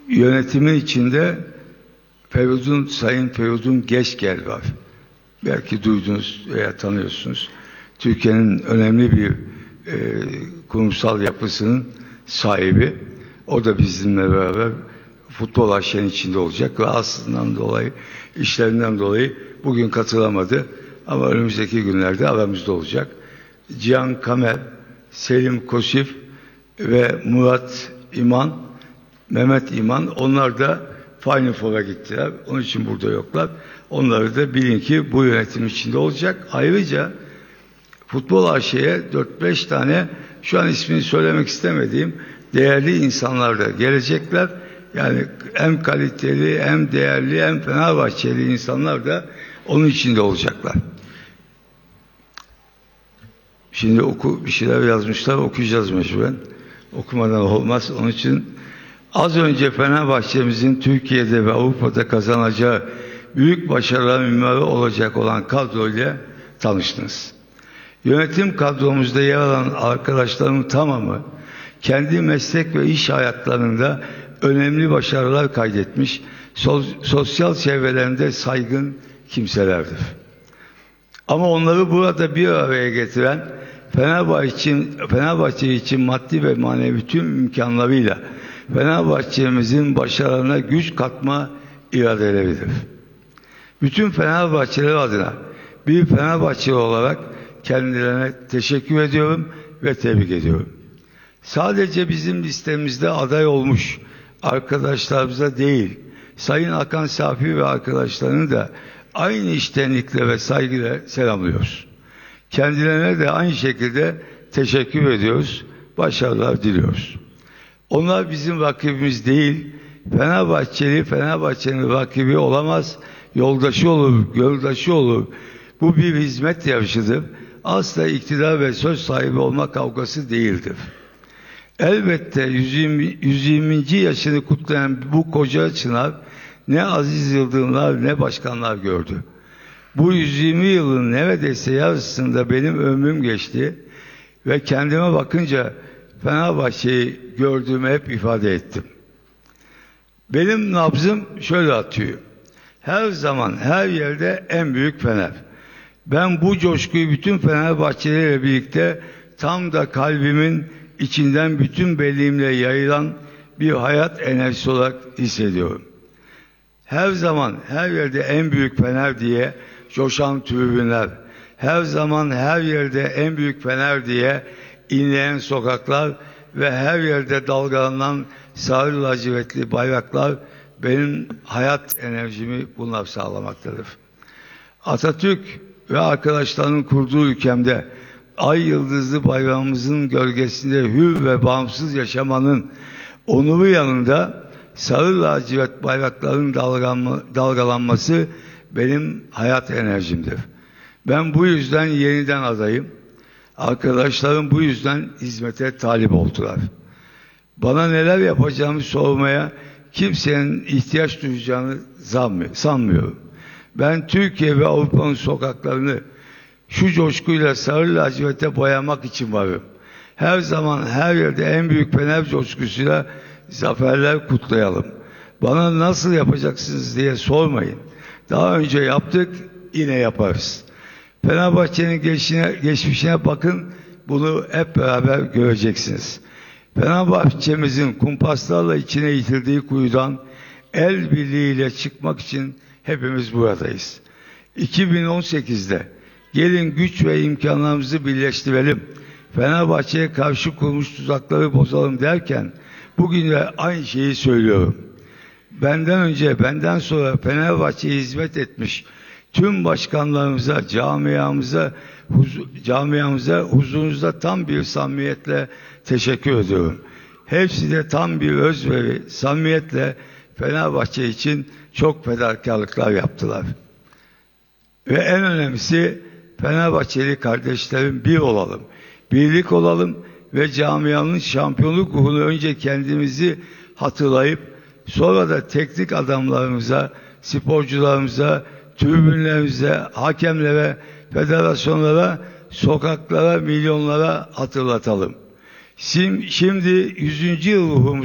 Yönetimin içinde Sayın Feridun Geçgel var. Belki duydunuz veya tanıyorsunuz. Türkiye'nin önemli bir kurumsal yapısının sahibi. O da bizimle beraber futbol aşçının içinde olacak. Rahatsızlığından dolayı, işlerinden dolayı bugün katılamadı. Ama önümüzdeki günlerde aramızda olacak. Cihan Kamer, Selim Kosif ve Murat İman, Mehmet İman, onlar da Final Four'a gittiler. Onun için burada yoklar. Onları da bilin ki bu yönetim içinde olacak. Ayrıca Futbol AŞ'ye 4-5 tane, şu an ismini söylemek istemediğim değerli insanlar da gelecekler. Yani hem kaliteli, hem değerli, hem Fenerbahçeli insanlar da onun içinde olacaklar. Şimdi bir şeyler yazmışlar, okuyacağız mecburen. Okumadan olmaz. Onun için az önce Fenerbahçe'mizin Türkiye'de ve Avrupa'da kazanacağı büyük başarılar mimarı olacak olan kadroyla tanıştınız. Yönetim kadromuzda yer alan arkadaşlarımın tamamı kendi meslek ve iş hayatlarında önemli başarılar kaydetmiş, sosyal çevrelerinde saygın kimselerdir. Ama onları burada bir araya getiren Fenerbahçe için maddi ve manevi tüm imkanlarıyla Fenerbahçe'mizin başarılarına güç katma iradeleridir. Bütün Fenerbahçeliler adına bir Fenerbahçeli olarak kendilerine teşekkür ediyorum ve tebrik ediyorum. Sadece bizim listemizde aday olmuş arkadaşlarımıza değil, Sayın Hakan Safi ve arkadaşlarını da aynı içtenlikle ve saygıyla selamlıyoruz. Kendilerine de aynı şekilde teşekkür ediyoruz, başarılar diliyoruz. Onlar bizim rakibimiz değil, Fenerbahçe'nin rakibi olamaz, yoldaşı olur, göldaşı olur. Bu bir hizmet yarışıdır. Asla iktidar ve söz sahibi olma kavgası değildir. Elbette 120. yaşını kutlayan bu koca çınar ne Aziz Yıldırımlar ne başkanlar gördü. Bu 120 yılın neredeyse yarısında benim ömrüm geçti ve kendime bakınca Fenerbahçe'yi gördüğümü hep ifade ettim. Benim nabzım şöyle atıyor. Her zaman, her yerde en büyük Fener. Ben bu coşkuyu bütün Fenerbahçelilerle birlikte tam da kalbimin içinden bütün belliğimle yayılan bir hayat enerjisi olarak hissediyorum. Her zaman, her yerde en büyük Fener diye coşan tribünler, her zaman, her yerde en büyük Fener diye inleyen sokaklar ve her yerde dalgalanan sarı lacivertli bayraklar benim hayat enerjimi bunlar sağlamaktadır. Atatürk ve arkadaşlarının kurduğu ülkemde ay yıldızlı bayrağımızın gölgesinde hür ve bağımsız yaşamanın onuru yanında sarı lacivert bayrakların dalgalanması benim hayat enerjimdir. Ben bu yüzden yeniden adayım. Arkadaşlarım bu yüzden hizmete talip oldular. Bana neler yapacağımı sormaya kimsenin ihtiyaç duyacağını sanmıyorum. Ben Türkiye ve Avrupa'nın sokaklarını şu coşkuyla sarı laciverte boyamak için varım. Her zaman, her yerde en büyük Fener coşkusuyla zaferler kutlayalım. Bana nasıl yapacaksınız diye sormayın. Daha önce yaptık, yine yaparız. Fenerbahçe'nin geçmişine bakın, bunu hep beraber göreceksiniz. Fenerbahçe'mizin kumpaslarla içine itildiği kuyudan el birliğiyle çıkmak için hepimiz buradayız. 2018'de gelin güç ve imkanlarımızı birleştirelim, Fenerbahçe'ye karşı kurmuş tuzakları bozalım derken bugün de aynı şeyi söylüyorum. Benden önce, benden sonra Fenerbahçe'ye hizmet etmiş tüm başkanlarımıza, camiamıza huzurunuzda tam bir samimiyetle teşekkür ediyorum. Hepsi de tam bir özveri, samimiyetle Fenerbahçe için çok fedakarlıklar yaptılar. Ve en önemlisi Fenerbahçeli kardeşlerim bir olalım, birlik olalım ve camianın şampiyonluk ruhunu önce kendimizi hatırlayıp sonra da teknik adamlarımıza, sporcularımıza, tribünlerimize, hakemlere, federasyonlara, sokaklara, milyonlara hatırlatalım. Şimdi 100. yıl ruhumuz